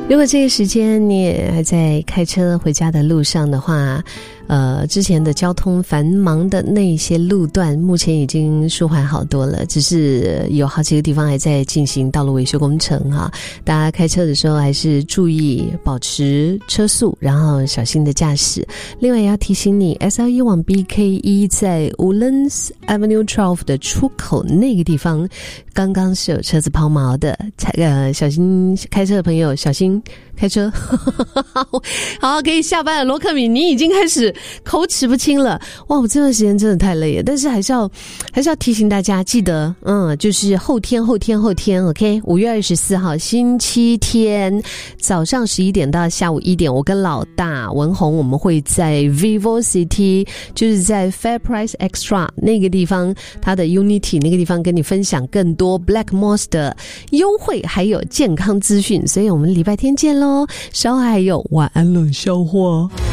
如果这个时间你也还在开车回家的路上的话，之前的交通繁忙的那些路段目前已经舒缓好多了，只是有好几个地方还在进行道路维修工程哈。大家开车的时候还是注意保持车速，然后小心的驾驶。另外也要提醒你 SR1 往 BK1 在 Woodlands Avenue 12的出口那个地方刚刚是有车子抛锚的，小心开车的朋友小心开车。好，可以下班了。罗克敏，你已经开始口齿不清了。哇，我这段时间真的太累了，但是还是要提醒大家，记得就是后天 OK， 5月24号星期天早上11点到下午1点，我跟老大文宏我们会在 Vivo City， 就是在 Fair Price Extra 那个地方，它的 Unity 那个地方跟你分享更多 Black Moss 的优惠还有健康资讯，所以我们礼拜天见咯。稍后还有晚安冷笑话。